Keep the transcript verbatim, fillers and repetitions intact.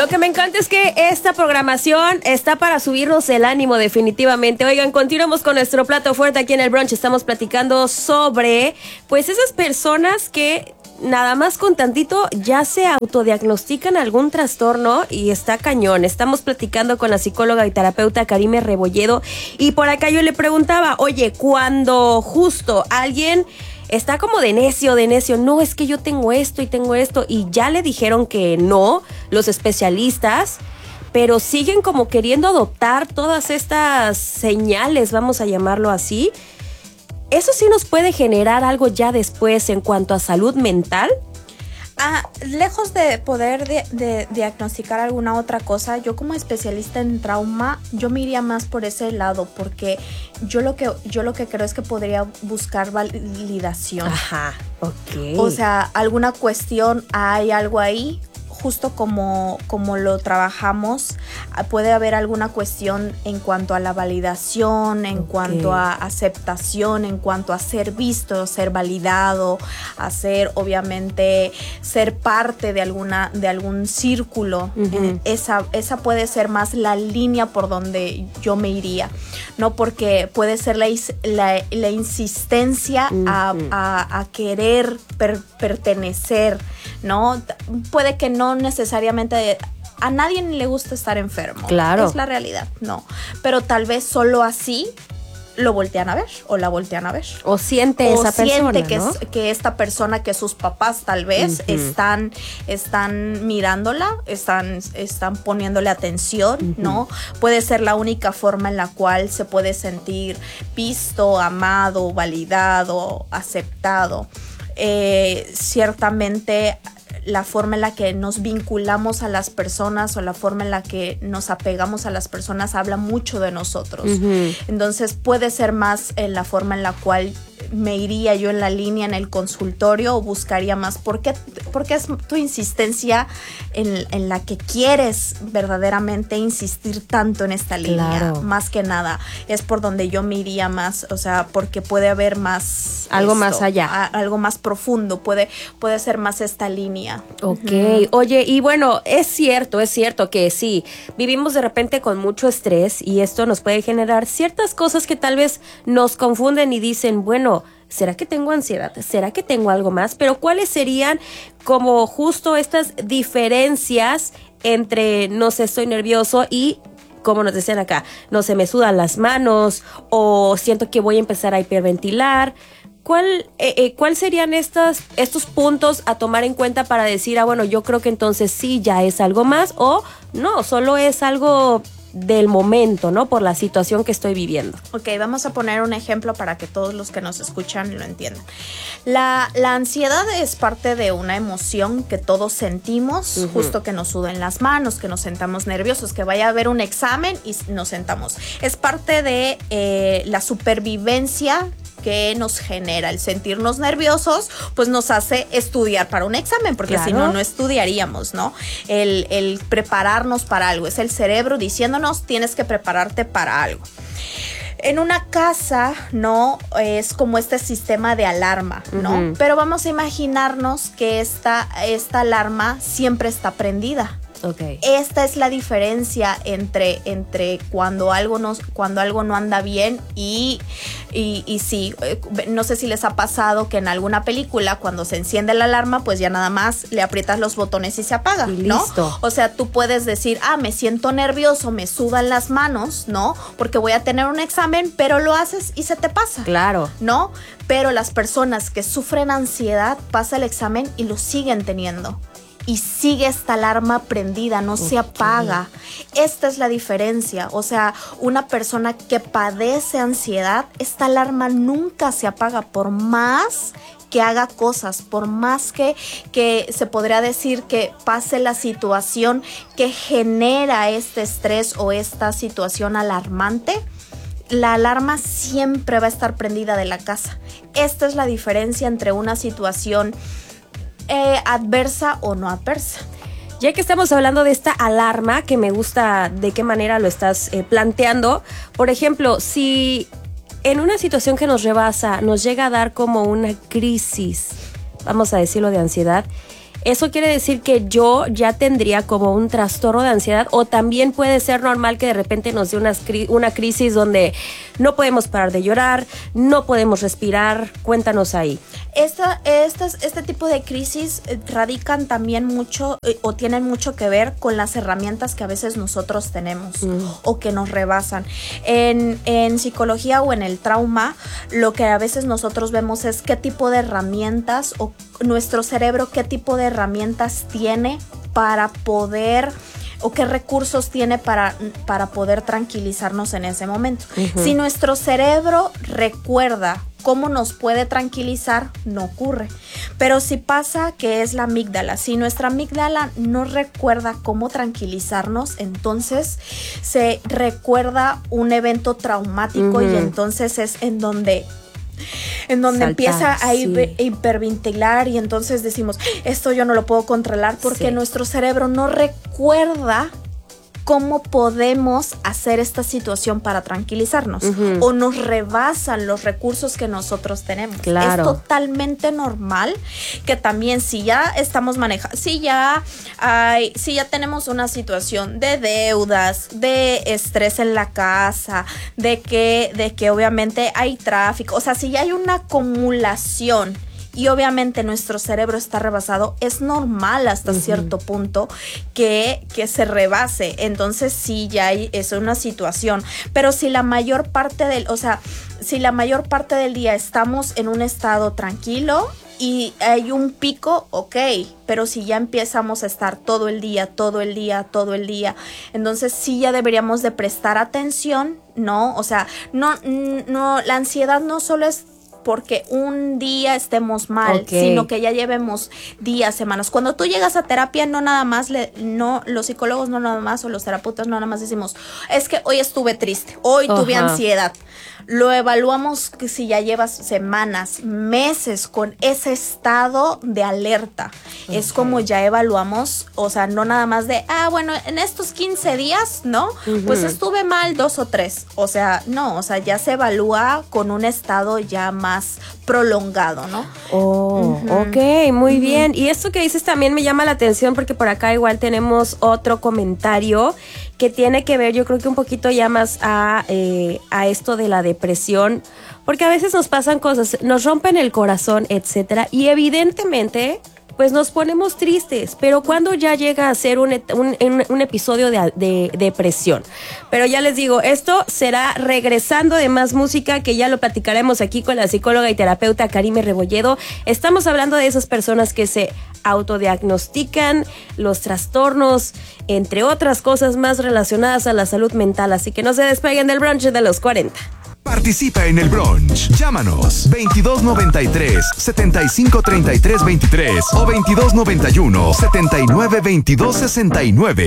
Lo que me encanta es que esta programación está para subirnos el ánimo definitivamente. Oigan, continuamos con nuestro plato fuerte aquí en el brunch. Estamos platicando sobre, pues, esas personas que nada más con tantito ya se autodiagnostican algún trastorno y está cañón. Estamos platicando con la psicóloga y terapeuta Karime Rebolledo y por acá yo le preguntaba, oye, cuando justo alguien está como de necio, de necio, no, es que yo tengo esto y tengo esto y ya le dijeron que no, los especialistas, pero siguen como queriendo adoptar todas estas señales, vamos a llamarlo así. ¿Eso sí nos puede generar algo ya después en cuanto a salud mental? Ah, lejos de poder de, de diagnosticar alguna otra cosa, yo como especialista en trauma, yo me iría más por ese lado, porque yo lo que, yo lo que creo es que podría buscar validación. Ajá, ok. O sea, alguna cuestión, hay algo ahí. Justo como, como lo trabajamos, puede haber alguna cuestión en cuanto a la validación, en okay. cuanto a aceptación, en cuanto a ser visto, ser validado, a ser, obviamente, ser parte de alguna, de algún círculo. Uh-huh. Esa, esa puede ser más la línea por donde yo me iría, ¿no? Porque puede ser la, la, la insistencia uh-huh. a, a, a querer per, pertenecer, ¿no? Puede que no necesariamente a nadie le gusta estar enfermo. Claro. Es la realidad, no. Pero tal vez solo así lo voltean a ver o la voltean a ver. O siente o esa siente persona, que, ¿no? es, que esta persona, que sus papás tal vez uh-huh. están, están mirándola, están, están poniéndole atención, uh-huh. ¿no? Puede ser la única forma en la cual se puede sentir visto, amado, validado, aceptado. Eh, ciertamente la forma en la que nos vinculamos a las personas o la forma en la que nos apegamos a las personas habla mucho de nosotros. Uh-huh. Entonces puede ser más en la forma en la cual me iría yo en la línea en el consultorio o buscaría más. ¿Por qué, porque es tu insistencia en, en la que quieres verdaderamente insistir tanto en esta línea? Claro. Más que nada, es por donde yo me iría más, o sea, porque puede haber más... Algo esto, más allá. A, algo más profundo, puede, puede ser más esta línea. Ok, uh-huh. Oye, y bueno, es cierto, es cierto que sí, vivimos de repente con mucho estrés y esto nos puede generar ciertas cosas que tal vez nos confunden y dicen, bueno, ¿será que tengo ansiedad? ¿Será que tengo algo más? Pero ¿cuáles serían como justo estas diferencias entre no sé, estoy nervioso y, como nos decían acá, no se me sudan las manos o siento que voy a empezar a hiperventilar? ¿Cuál, eh, eh, ¿Cuál serían estas, estos puntos a tomar en cuenta para decir, ah, bueno, yo creo que entonces sí, ya es algo más o no, solo es algo del momento, ¿no? Por la situación que estoy viviendo. Ok, vamos a poner un ejemplo para que todos los que nos escuchan lo entiendan. La, la ansiedad es parte de una emoción que todos sentimos, uh-huh. justo que nos suden las manos, que nos sentamos nerviosos, que vaya a haber un examen y nos sentamos. Es parte de eh, la supervivencia que nos genera el sentirnos nerviosos, pues nos hace estudiar para un examen, porque claro. si no, no estudiaríamos, ¿no? El, el prepararnos para algo, es el cerebro diciéndonos, tienes que prepararte para algo. En una casa, ¿no? Es como este sistema de alarma, ¿no? Uh-huh. Pero vamos a imaginarnos que esta, esta alarma siempre está prendida. Okay. Esta es la diferencia entre, entre cuando algo no, cuando algo no anda bien y, y, y sí, no sé si les ha pasado que en alguna película cuando se enciende la alarma pues ya nada más le aprietas los botones y se apaga, y ¿no? Listo. O sea, tú puedes decir, ah, me siento nervioso, me sudan las manos, ¿no? Porque voy a tener un examen, pero lo haces y se te pasa. Claro. ¿No? Pero las personas que sufren ansiedad pasa el examen y lo siguen teniendo. Y sigue esta alarma prendida, no okay. se apaga. Esta es la diferencia. O sea, una persona que padece ansiedad, esta alarma nunca se apaga por más que haga cosas, por más que, que se podría decir que pase la situación que genera este estrés o esta situación alarmante. La alarma siempre va a estar prendida de la casa. Esta es la diferencia entre una situación Eh, adversa o no adversa. Ya que estamos hablando de esta alarma, que me gusta de qué manera lo estás eh, planteando, por ejemplo, si en una situación que nos rebasa nos llega a dar como una crisis, vamos a decirlo, de ansiedad, eso quiere decir que yo ya tendría como un trastorno de ansiedad, o también puede ser normal que de repente nos dé una, una crisis donde no podemos parar de llorar, no podemos respirar. Cuéntanos ahí. Esta, estas, este tipo de crisis radican también mucho eh, o tienen mucho que ver con las herramientas que a veces nosotros tenemos mm. o que nos rebasan. En, en psicología o en el trauma, lo que a veces nosotros vemos es qué tipo de herramientas o nuestro cerebro, qué tipo de herramientas tiene para poder o qué recursos tiene para, para poder tranquilizarnos en ese momento. Uh-huh. Si nuestro cerebro recuerda cómo nos puede tranquilizar, no ocurre. Pero si pasa que es la amígdala, si nuestra amígdala no recuerda cómo tranquilizarnos, entonces se recuerda un evento traumático, uh-huh. y entonces es en donde... en donde Saltar, empieza a sí. hiperventilar, y entonces decimos, esto yo no lo puedo controlar porque sí. nuestro cerebro no recuerda cómo podemos hacer esta situación para tranquilizarnos, uh-huh. o nos rebasan los recursos que nosotros tenemos. Claro. Es totalmente normal que también si ya estamos manejando, si ya hay, si ya tenemos una situación de deudas, de estrés en la casa, de que, de que obviamente hay tráfico, o sea, si ya hay una acumulación y obviamente nuestro cerebro está rebasado, es normal hasta uh-huh. cierto punto que, que se rebase. Entonces sí, ya hay, es una situación. Pero si la mayor parte del, o sea, si la mayor parte del día estamos en un estado tranquilo y hay un pico, ok, pero si ya empezamos a estar todo el día, todo el día, todo el día, entonces sí ya deberíamos de prestar atención, ¿no? O sea, no, no, la ansiedad no solo es porque un día estemos mal, okay. sino que ya llevemos días, semanas. Cuando tú llegas a terapia, no nada más, le, no los psicólogos no nada más, o los terapeutas no nada más decimos, es que hoy estuve triste, hoy uh-huh. tuve ansiedad. Lo evaluamos que si ya llevas semanas, meses con ese estado de alerta. Okay. Es como ya evaluamos, o sea, no nada más de, ah, bueno, en estos quince días, ¿no? Uh-huh. Pues estuve mal dos o tres. O sea, no, o sea, ya se evalúa con un estado ya más prolongado, ¿no? Oh, uh-huh. ok, muy uh-huh. bien. Y esto que dices también me llama la atención porque por acá igual tenemos otro comentario que tiene que ver, yo creo que un poquito ya más a, eh, a esto de la depresión, porque a veces nos pasan cosas, nos rompen el corazón, etcétera, y evidentemente pues nos ponemos tristes, pero cuando ya llega a ser un, un, un, un episodio de, de, de depresión. Pero ya les digo, esto será regresando de más música, que ya lo platicaremos aquí con la psicóloga y terapeuta Karime Rebolledo. Estamos hablando de esas personas que se autodiagnostican los trastornos, entre otras cosas más relacionadas a la salud mental, así que no se despeguen del brunch de los cuarenta. Participa en el brunch. Llámanos veintidós noventa y tres, setenta y cinco treinta y tres veintitrés o veintidós noventa y uno, setenta y nueve veintidós sesenta y nueve.